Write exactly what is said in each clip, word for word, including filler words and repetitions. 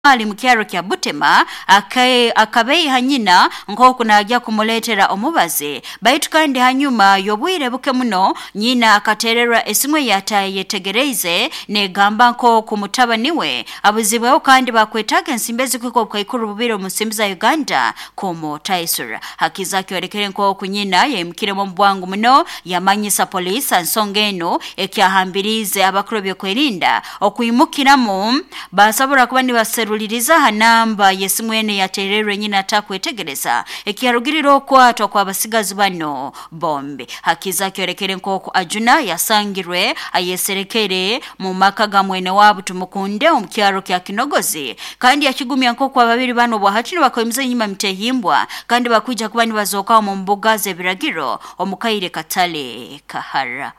ali mukyaro kya Butema akabeyi hanyina nk'oku najja kumuleetera omubazi baitu kandi hanyuma yobwire buke muno nyina akatererwa esimu yataye yetegereze negamba nko ku mutabani we abuzibweho kandi bakwetaga ensimbe zikuko bukayikuru bubiro mu nsimbi za Uganda komo Taisura hakiza kyorekere nko ku nyina yemukire mu bwangu muno yamanyisa polisi nsonga eno ekyahambirize abakuru byo kwerinda okuyimukiramu basabura kuba ni baseruliriza hanamba yesimu ene yatererwe nyina atakwetegereza ekiyarugiriro kwatwa kwa basigazi bano bombe hakiza kyorekere nko ku Ajuna yasangirwe ayeserekere mu maka ga mwene wabo tumukunde omukyaro kya Kinogozi kandi yakigumya nko kwa babiri bano bwahachino bakoyimize nyima mitehimbwa kandi bakuja kuba ni bazoka mu mbuga ze biragiro omukaire Katale Kahara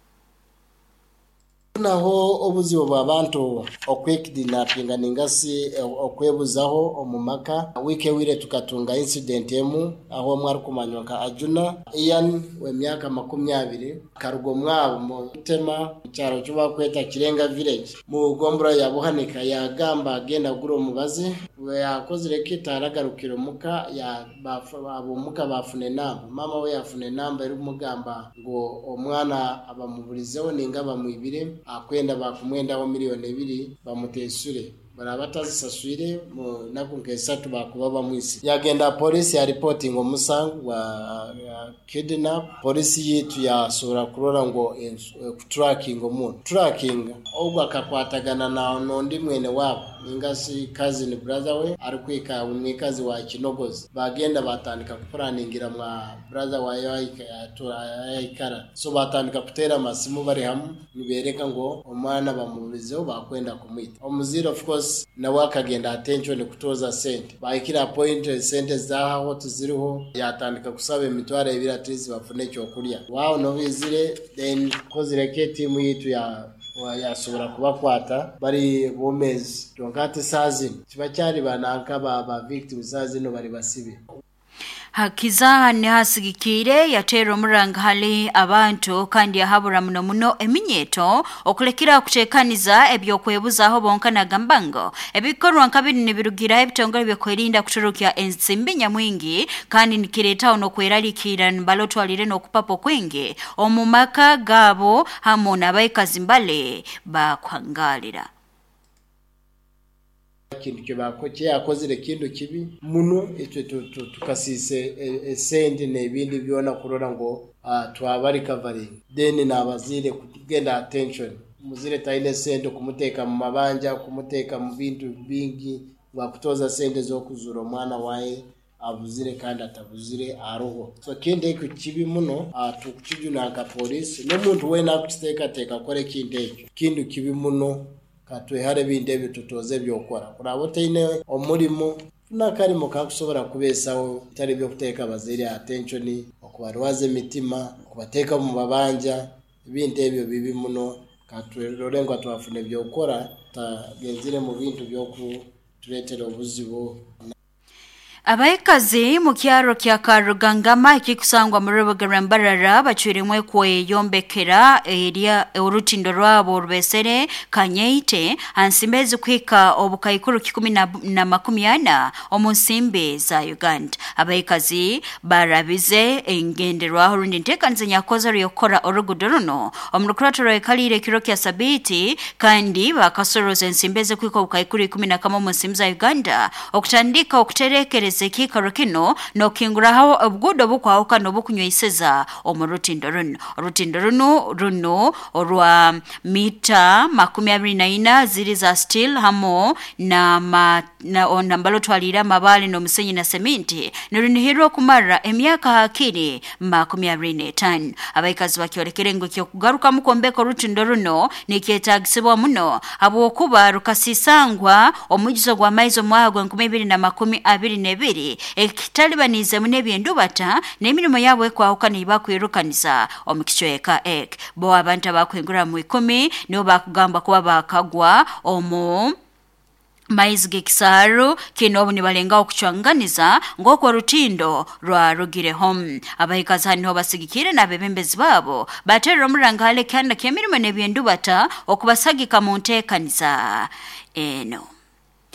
naho obuzibu bw'abantu okwekidinapinga ningasi okwebuzaho omumaka wike wire tukatunga incident emu aho mwari kumanyoka Ajuna Ian w'emyaka makumyabiri karugo mwabo mu Butema cyaro cyuba kweta Kirenga village mu gombro ya Buhanika yagamba agenda guro mubazi yakozere kitaragarukira muka ya abumuka bafune namba mama we yafune namba iri mugamba ngo omwana abamuburizeho ninga bamwibire akwenda bakumwenda wa miliyoni ebiri bamutesure barabatazisaswire mu nakunkesatu bakuba bamwisi yagenda polisi ya reporting omusangu wa kidnap polisi yitu ya sura kurora ngo tracking omuntu tracking obwa akakwatagana na nondi mwene wabo ingasi cousin brother we arikwika umwikazi wa Kinogozi bagenda batandika kupuraningira mwa brother wa Yaikara so batandika kutera masimu bari hamwe nibereka ngo omwana bamuburizeho bakwenda kumwita omuziro of course na wakagenda attention kutoza sente baikira point sente zaho tuziriho yatandika kusaba emitwara ebiratizi bafune cyo kurya wao no bizire then kozireke timu yitu ya yasobora kubakwata bari bomezi tongate sazi kiba cyari bananka ba victims sazi no bari basibe hakiza ne hasigikire yatero muranga hali abantu kandi yahabura muno muno eminyeto okulekira kutekaniza ebyo kwebuzaho bonka na gambango ebikorwa nkabiri nibirugira ebitongole byo kwerinda kuturukya ensimbi nyamwingi kandi nikireta ono kweralikira mbalotwalire no kupapo kwenge omumaka gabo hamona bayikazi mbale bakwangalira kintu kibako yakozere kintu kibi muno etwe tukasise esende nebindi byona kurora ngo twabari covering then nabazire kugenda attention muzire taine sende kumuteka mu mabanja kumuteka mu bintu bingi bakutoza sende zo kuzura mwana wae abuzire kandi atabuzire aroho so kende ku kibi muno atukijuna ka police no muntu we nakuteka teka kore kinde kintu kibi muno katwe hare binde bitutoze byokora kurabote ine omurimo nakarimo kakusobora kubesaho itari byo kuteka baziri attention okubarwaze mitima kubateka mu babanja binde byo bibi muno katwe rorengo twafune byokora tagenzire mu bintu byo kutuletera obuzibo abayikazi mu kyaro kya Karugangama ikikusangwa mu Rubuga Mbarara bacwiremwe kweyombekera eria urutindo rwabo rubesere Kanyeite ansimbezi kwika obukayikuru kikumi na makumyana omunsimbe za Uganda abayikazi barabize engenderwa rundi ntekanze nyakoza ryokora orugudoruno omurukurato ekalire kiro kya sabiti kandi bakasoroza ensimbeze kwika obukayikuru kumi na kama omunsimbe za Uganda okutandika okuterekereza zekika kino no kinguraho obgudo bukwa okano bukunyweiseza omurutindo runo rutindo runo runo orwa mita makumi abiri na ina ziri za steel hamo na ma, na onambalo twalira mabale no musenyi na sementi nirunihirwa kumara emyaka hakiri makumi abiri na tano abayikazi bakyorekerengo kyo kugaruka mukombeko rutindo runo nikyetagisibwa muno abo kuba rukasisangwa omugizo gwa maizo mwagwe nkumi abiri na makumi abiri na ebiri ekitalibanize munebyendu bata n'emirimo yabwe kwahukana ibakwirukaniza omukichweka ek bo abantu bakwengura mu ikumi nibo bakugamba kuba bakagwa omu Maizige kisaru kinobu ni balenga okuchwanganiza ngoko rutindo rwa rugire home abayikazi hano basigikire na bebembezi babo batero murangale kandi kemirimo nebyendu bata okubasagika mu ntekaniza eno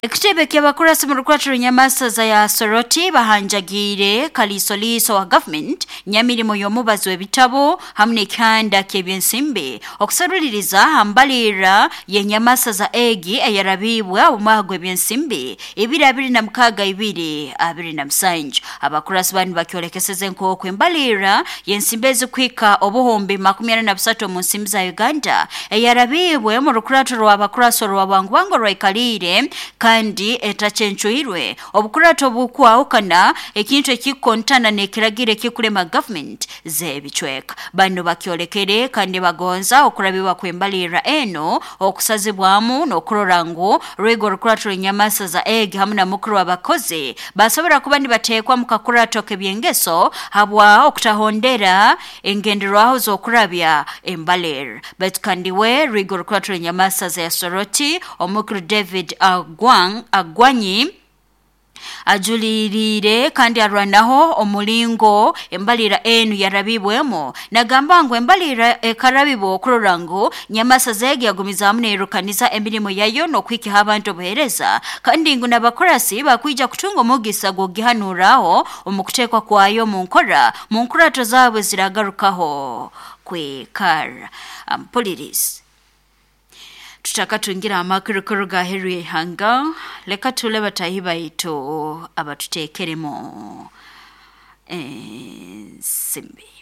Ekitebe ky'abakurasi mu lukwatiro Nyamasaza ya Soroti bahanjagire kalisoliso wa government nyamirimo y'omubazi w'ebitabo hamwe n'ekihanda ky'ebyensimbi okusaluliriza hambalira ye Nyamasaza egi eyarabibwa omwaka gw'ebyensimbi ebiri abiri na mukaaga ibiri abiri na musanju abakurasi bani bakyolekeseze nk'okwo embalira y'ensimbi ezikwika obuhumbi makumi ana na busatu mu nsimbi za Uganda eyarabibwe mu lukwatiro abakurasi olwa bwangu lwa ikalire kandi etachenchuirwe obukurato bukwawukana ekintu ekikontana nekiragire kikulema government zebichweka bano bakyolekere kandi bagonza okurabibwa kwembalira eno okusazibwamu n'okurorango rwego rukurato Nyamasaza egi hamwe na mukuru w'abakozi basobora kuba nibatekwa mu kakurato k'ebyengeso habwa okutahondera engenderwaho z'okurabya embalira but kandi we rwego rukurato Nyamasaza ya Soroti omukuru David Agwang Agwanyi ajulirire kandi arwanaho omulingo embalira enu yarabibwemo nagamba ngo embalira ekarabibo okurorango Nyamasaza egi yagumiza hamwe n'erukaniza emirimo yayo n'okwikiha abantu obuhereza kandi ngo n'abakorasi bakwija kutunga omugisa gwogihanuraho omukutekwa kwayo mu nkora mu nkurato zaabwe ziragarukaho kwekara ampulirizi tutakatungira amakuru ga Henry Hanga leka tuleba tahiba ito abatutekeremo eh simbi